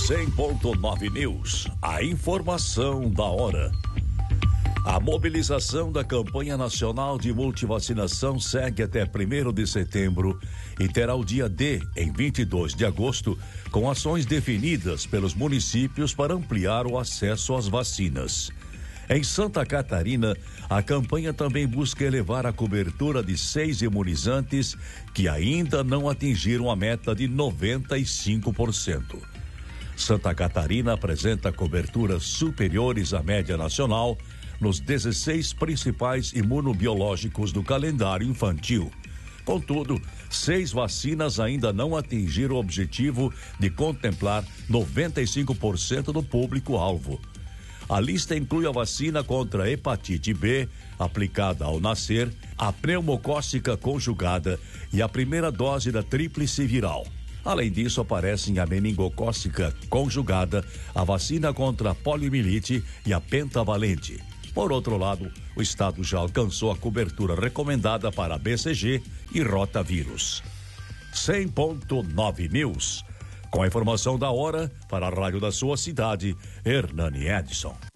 100.9 News, a informação da hora. A mobilização da campanha nacional de multivacinação segue até 1º de setembro e terá o dia D em 22 de agosto, com ações definidas pelos municípios para ampliar o acesso às vacinas. Em Santa Catarina, a campanha também busca elevar a cobertura de 6 imunizantes que ainda não atingiram a meta de 95%. Santa Catarina apresenta coberturas superiores à média nacional nos 16 principais imunobiológicos do calendário infantil. Contudo, 6 vacinas ainda não atingiram o objetivo de contemplar 95% do público-alvo. A lista inclui a vacina contra a hepatite B, aplicada ao nascer, a pneumocócica conjugada e a primeira dose da tríplice viral. Além disso, aparecem a meningocócica conjugada, a vacina contra a poliomielite e a pentavalente. Por outro lado, o estado já alcançou a cobertura recomendada para a BCG e rotavírus. 100.9 News. Com a informação da hora, para a rádio da sua cidade, Hernani Edson.